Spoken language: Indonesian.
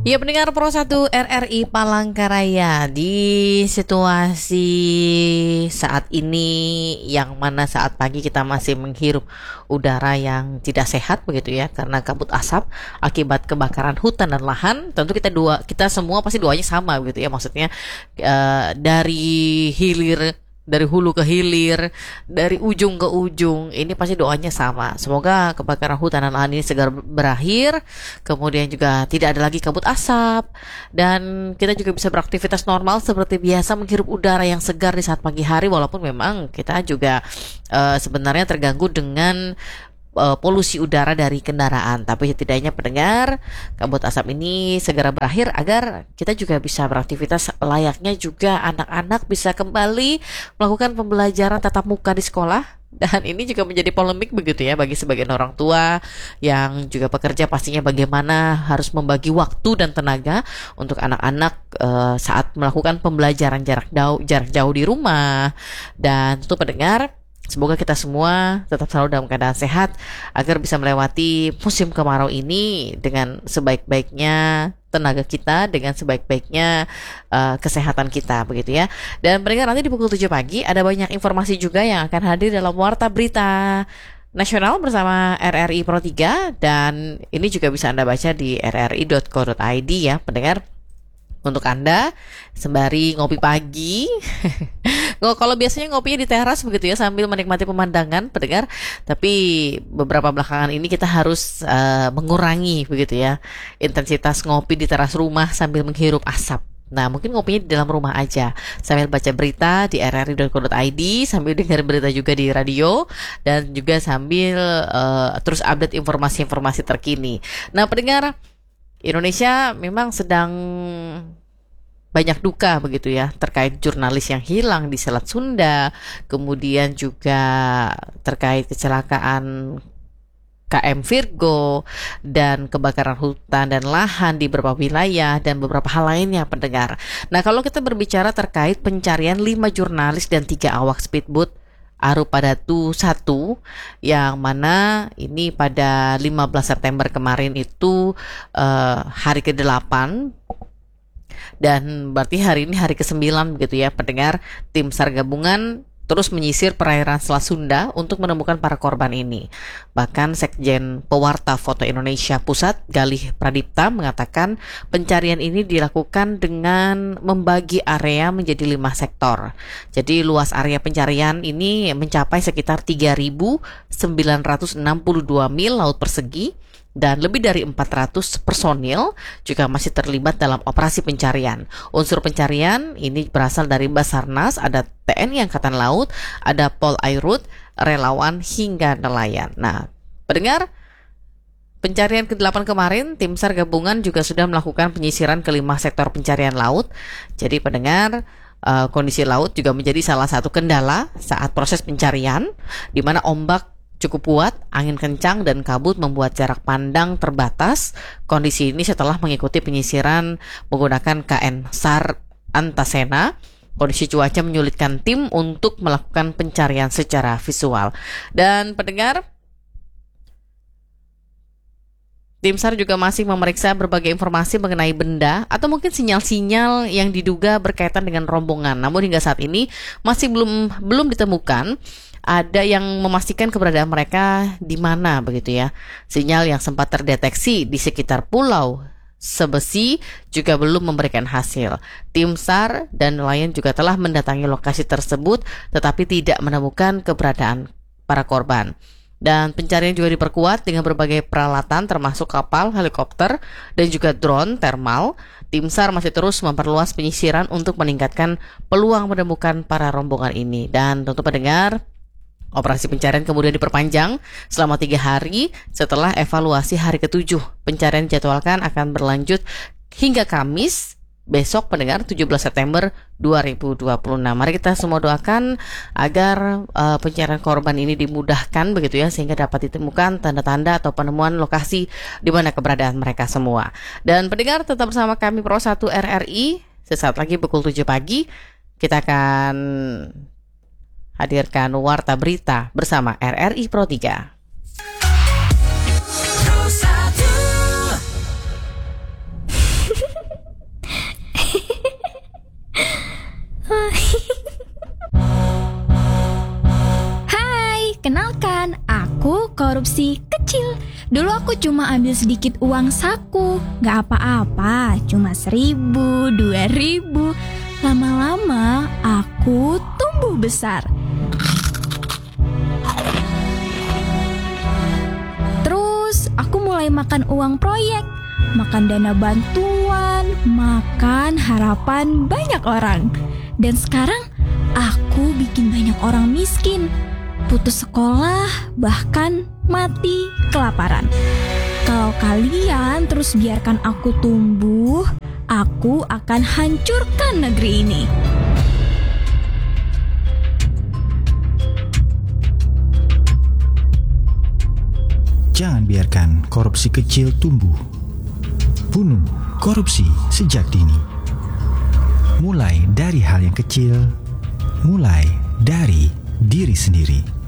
Ya, pendengar Pro 1 RRI Palangkaraya, di situasi saat ini yang mana saat pagi kita masih menghirup udara yang tidak sehat begitu ya, karena kabut asap akibat kebakaran hutan dan lahan. Tentu kita semua pasti doanya sama begitu ya, maksudnya dari hulu ke hilir, dari ujung ke ujung, ini pasti doanya sama. Semoga kebakaran hutan dan lahan ini segera berakhir, kemudian juga tidak ada lagi kabut asap, dan kita juga bisa beraktivitas normal seperti biasa, menghirup udara yang segar di saat pagi hari, walaupun memang kita juga sebenarnya terganggu dengan polusi udara dari kendaraan. Tapi setidaknya pendengar, kabut asap ini segera berakhir agar kita juga bisa beraktivitas layaknya, juga anak-anak bisa kembali melakukan pembelajaran tatap muka di sekolah. Dan ini juga menjadi polemik begitu ya bagi sebagian orang tua yang juga bekerja, pastinya bagaimana harus membagi waktu dan tenaga untuk anak-anak saat melakukan pembelajaran jarak jauh di rumah. Dan tentu pendengar, semoga kita semua tetap selalu dalam keadaan sehat agar bisa melewati musim kemarau ini dengan sebaik-baiknya tenaga kita, dengan sebaik-baiknya kesehatan kita begitu ya. Dan mereka nanti di pukul 7 pagi ada banyak informasi juga yang akan hadir dalam Warta Berita Nasional bersama RRI Pro 3, dan ini juga bisa Anda baca di rri.co.id ya pendengar. Untuk Anda sembari ngopi pagi kalau biasanya ngopinya di teras begitu ya, sambil menikmati pemandangan pendengar, tapi beberapa belakangan ini kita harus mengurangi begitu ya intensitas ngopi di teras rumah sambil menghirup asap. Nah, mungkin ngopinya di dalam rumah aja sambil baca berita di rri.co.id, sambil dengar berita juga di radio, dan juga sambil terus update informasi-informasi terkini. Nah pendengar, Indonesia memang sedang banyak duka begitu ya terkait jurnalis yang hilang di Selat Sunda, kemudian juga terkait kecelakaan KM Virgo dan kebakaran hutan dan lahan di beberapa wilayah dan beberapa hal lainnya pendengar. Nah, kalau kita berbicara terkait pencarian 5 jurnalis dan 3 awak speedboat Arupadatu 1, yang mana ini pada 15 September kemarin itu hari ke-8, dan berarti hari ini hari ke-9 begitu ya pendengar. Tim SAR gabungan terus menyisir perairan Selat Sunda untuk menemukan para korban ini. Bahkan Sekjen Pewarta Foto Indonesia Pusat, Galih Pradipta, mengatakan pencarian ini dilakukan dengan membagi area menjadi 5 sektor. Jadi luas area pencarian ini mencapai sekitar 3.962 mil laut persegi, dan lebih dari 400 personil juga masih terlibat dalam operasi pencarian. Unsur pencarian ini berasal dari Basarnas, ada TNI Angkatan Laut, ada Polairut, relawan hingga nelayan. Nah, pendengar, pencarian ke-8 kemarin, tim SAR gabungan juga sudah melakukan penyisiran ke 5 sektor pencarian laut. Jadi pendengar, kondisi laut juga menjadi salah satu kendala saat proses pencarian, di mana ombak cukup kuat, angin kencang, dan kabut membuat jarak pandang terbatas. Kondisi ini setelah mengikuti penyisiran menggunakan KN SAR Antasena. Kondisi cuaca menyulitkan tim untuk melakukan pencarian secara visual. Dan pendengar, tim SAR juga masih memeriksa berbagai informasi mengenai benda atau mungkin sinyal-sinyal yang diduga berkaitan dengan rombongan. Namun hingga saat ini masih belum ditemukan ada yang memastikan keberadaan mereka di mana begitu ya. Sinyal yang sempat terdeteksi di sekitar Pulau Sebesi juga belum memberikan hasil. Tim SAR dan nelayan juga telah mendatangi lokasi tersebut tetapi tidak menemukan keberadaan para korban. Dan pencarian juga diperkuat dengan berbagai peralatan termasuk kapal, helikopter, dan juga drone thermal. Tim SAR masih terus memperluas penyisiran untuk meningkatkan peluang menemukan para rombongan ini. Dan tentu pendengar, operasi pencarian kemudian diperpanjang selama 3 hari setelah evaluasi hari ke-7. Pencarian dijadwalkan akan berlanjut hingga Kamis besok pendengar, 17 September 2026. Mari kita semua doakan agar pencarian korban ini dimudahkan begitu ya, sehingga dapat ditemukan tanda-tanda atau penemuan lokasi di mana keberadaan mereka semua. Dan pendengar, tetap bersama kami Pro 1 RRI. Sesaat lagi pukul 7 pagi kita akan hadirkan Warta Berita bersama RRI Pro 3. korupsi kecil. Dulu aku cuma ambil sedikit uang saku, gak apa-apa, cuma 1.000, 2.000. Lama-lama aku tumbuh besar. Terus aku mulai makan uang proyek, makan dana bantuan, makan harapan banyak orang. Dan sekarang aku bikin banyak orang miskin, putus sekolah, bahkan mati kelaparan. Kalau kalian terus biarkan aku tumbuh, aku akan hancurkan negeri ini. Jangan biarkan korupsi kecil tumbuh. Bunuh korupsi sejak dini. Mulai dari hal yang kecil, mulai dari diri sendiri.